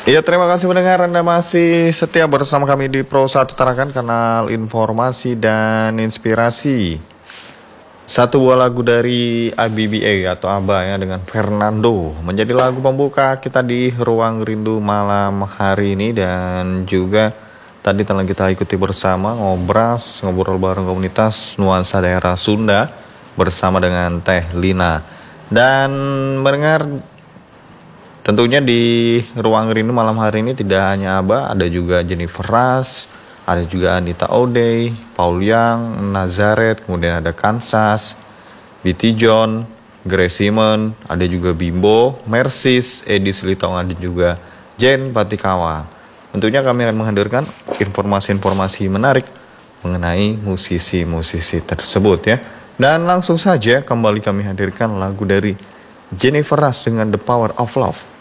Iya, terima kasih pendengar, Anda masih setia bersama kami di Pro 1 Tarakan, kanal informasi dan inspirasi. Satu buah lagu dari ABBA atau ABBA ya, dengan Fernando menjadi lagu pembuka kita di Ruang Rindu malam hari ini. Dan juga tadi telah kita ikuti bersama ngobrol bareng komunitas nuansa daerah Sunda bersama dengan Teh Lina. Dan mendengar, tentunya di Ruang Rindu malam hari ini tidak hanya ABBA, ada juga Jennifer Ras, ada juga Anita O'Day, Paul Young, Nazareth, kemudian ada Kansas, BT John, Grace Simon, ada juga Bimbo, Mersis, Edi Silitonga, dan juga Jen Patikawa. Tentunya kami akan menghadirkan informasi-informasi menarik mengenai musisi-musisi tersebut ya. Dan langsung saja kembali kami hadirkan lagu dari Jennifer Ras dengan The Power of Love.